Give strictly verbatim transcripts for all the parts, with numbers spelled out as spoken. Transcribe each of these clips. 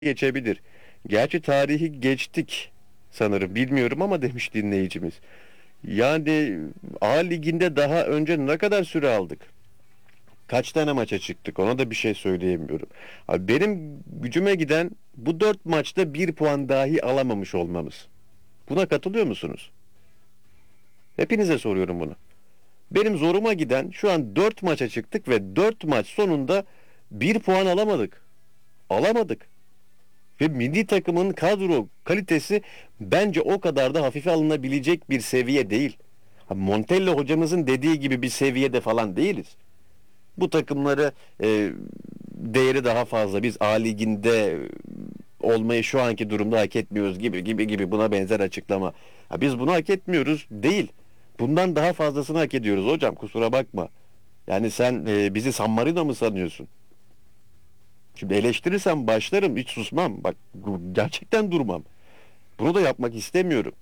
geçebilir. Gerçi tarihi geçtik sanırım. Bilmiyorum ama demiş dinleyicimiz. Yani A Ligi'nde daha önce ne kadar süre aldık? Kaç tane maça çıktık? Ona da bir şey söyleyemiyorum. Abi benim gücüme giden bu dört maçta bir puan dahi alamamış olmamız. Buna katılıyor musunuz? Hepinize soruyorum bunu. Benim zoruma giden şu an dört maça çıktık ve dört maç sonunda bir puan alamadık. Alamadık. Ve milli takımın kadro kalitesi bence o kadar da hafife alınabilecek bir seviye değil. Ha, Montella hocamızın dediği gibi bir seviyede falan değiliz. Bu takımları e, değeri daha fazla. Biz A Ligi'nde olmayı şu anki durumda hak etmiyoruz gibi gibi gibi buna benzer açıklama. Ha, biz bunu hak etmiyoruz değil. Bundan daha fazlasını hak ediyoruz hocam, kusura bakma. Yani sen e, bizi San Marino mu sanıyorsun? Şimdi eleştirirsem başlarım, hiç susmam. Bak, gerçekten durmam. Bunu da yapmak istemiyorum.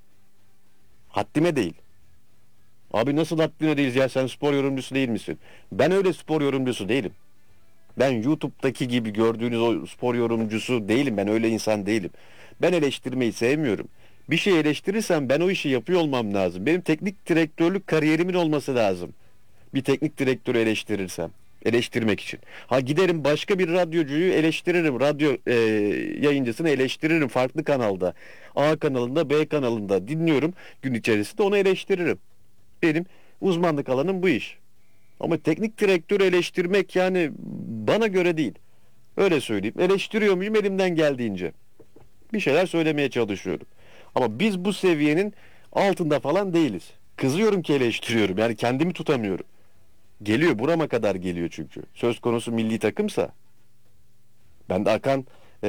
Haddime değil. Abi nasıl haddine değiliz ya, sen spor yorumcusu değil misin? Ben öyle spor yorumcusu değilim. Ben YouTube'daki gibi gördüğünüz o spor yorumcusu değilim. Ben öyle insan değilim. Ben eleştirmeyi sevmiyorum. Bir şey eleştirirsem ben o işi yapıyor olmam lazım. Benim teknik direktörlük kariyerimin olması lazım. Bir teknik direktörü eleştirirsem. Eleştirmek için. Ha, giderim başka bir radyocuyu eleştiririm. Radyo e, yayıncısını eleştiririm farklı kanalda. A kanalında, B kanalında dinliyorum. Gün içerisinde onu eleştiririm. Benim uzmanlık alanım bu iş. Ama teknik direktörü eleştirmek yani bana göre değil. Öyle söyleyeyim. Eleştiriyor muyum elimden geldiğince? Bir şeyler söylemeye çalışıyorum. Ama biz bu seviyenin altında falan değiliz. Kızıyorum ki eleştiriyorum. Yani kendimi tutamıyorum. Geliyor, burama kadar geliyor çünkü. Söz konusu milli takımsa ben de akan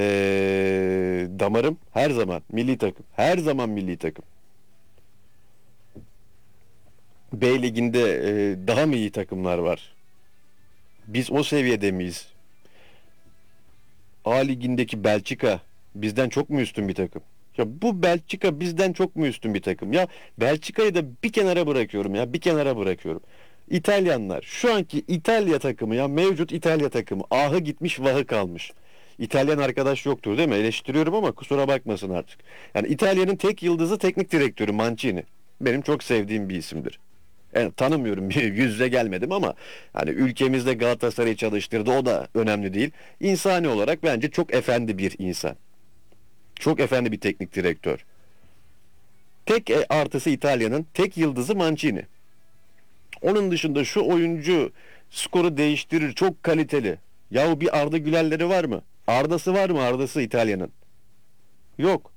ee, damarım her zaman milli takım. Her zaman milli takım. B liginde ee, daha mı iyi takımlar var? Biz o seviyede miyiz? A ligindeki Belçika bizden çok mu üstün bir takım? Ya bu Belçika bizden çok mu üstün bir takım? Ya Belçika'yı da bir kenara bırakıyorum ya, bir kenara bırakıyorum. İtalyanlar, şu anki İtalya takımı, ya mevcut İtalya takımı ahı gitmiş vahı kalmış. İtalyan arkadaş yoktur değil mi? Eleştiriyorum ama kusura bakmasın artık. Yani İtalya'nın tek yıldızı teknik direktörü Mancini. Benim çok sevdiğim bir isimdir. Yani tanımıyorum, yüz yüze gelmedim ama hani ülkemizde Galatasaray'ı çalıştırdı, o da önemli değil. İnsani olarak bence çok efendi bir insan. Çok efendi bir teknik direktör. Tek e, artısı İtalya'nın tek yıldızı Mancini. Onun dışında şu oyuncu skoru değiştirir, çok kaliteli. Yahu bir Arda Güler'leri var mı? Arda'sı var mı, Arda'sı İtalya'nın? Yok.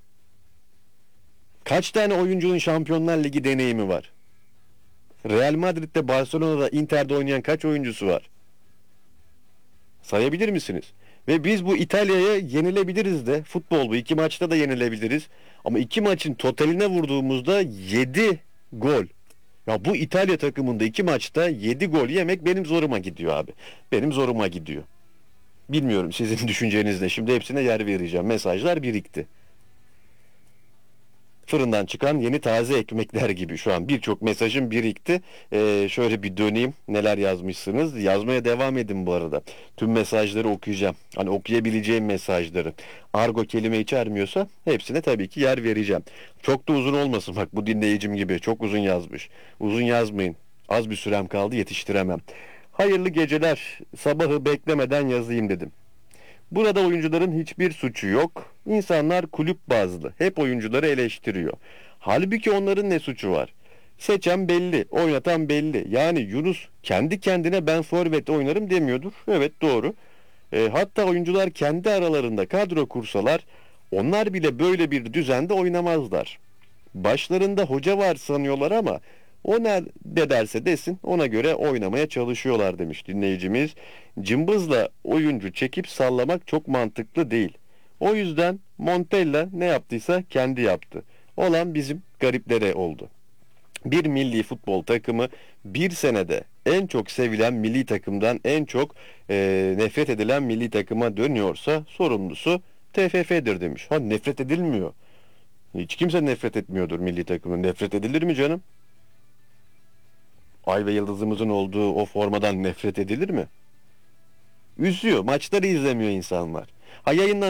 Kaç tane oyuncunun Şampiyonlar Ligi deneyimi var? Real Madrid'de, Barcelona'da, Inter'de oynayan kaç oyuncusu var? Sayabilir misiniz? Ve biz bu İtalya'ya yenilebiliriz de, futbol bu, iki maçta da yenilebiliriz. Ama iki maçın totaline vurduğumuzda yedi gol. Ya bu İtalya takımında iki maçta yedi gol yemek benim zoruma gidiyor abi. Benim zoruma gidiyor. Bilmiyorum sizin düşünceniz ne. Şimdi hepsine yer vereceğim. Mesajlar birikti. Fırından çıkan yeni taze ekmekler gibi şu an birçok mesajım birikti. Ee, şöyle bir döneyim, neler yazmışsınız. Yazmaya devam edin bu arada. Tüm mesajları okuyacağım. Hani okuyabileceğim mesajları. Argo kelime içermiyorsa hepsine tabii ki yer vereceğim. Çok da uzun olmasın, bak bu dinleyicim gibi çok uzun yazmış. Uzun yazmayın. Az bir sürem kaldı, yetiştiremem. Hayırlı geceler. Sabahı beklemeden yazayım dedim. Burada oyuncuların hiçbir suçu yok. İnsanlar kulüp bazlı. Hep oyuncuları eleştiriyor. Halbuki onların ne suçu var? Seçen belli, oynatan belli. Yani Yunus kendi kendine ben forvet oynarım demiyordur. Evet, doğru. E, hatta oyuncular kendi aralarında kadro kursalar onlar bile böyle bir düzende oynamazlar. Başlarında hoca var sanıyorlar ama o ne derse desin ona göre oynamaya çalışıyorlar demiş dinleyicimiz. Cımbızla oyuncu çekip sallamak çok mantıklı değil. O yüzden Montella ne yaptıysa kendi yaptı. Olan bizim gariplere oldu. Bir milli futbol takımı bir senede en çok sevilen milli takımdan en çok e, nefret edilen milli takıma dönüyorsa sorumlusu T F F'dir demiş. Ha, nefret edilmiyor. Hiç kimse nefret etmiyordur milli takımın. Nefret edilir mi canım? Ay ve yıldızımızın olduğu o formadan nefret edilir mi? Üzüyor. Maçları izlemiyor insanlar. Ha yayından